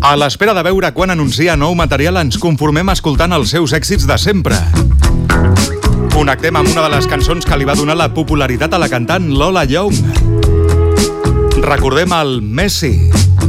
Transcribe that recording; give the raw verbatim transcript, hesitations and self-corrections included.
A l'espera de veure quan anuncia nou material, ens conformem escoltant els seus èxits de sempre. Connectem amb una de les cançons que li va donar la popularitat a la cantant Lola Young. Recordem el Messi.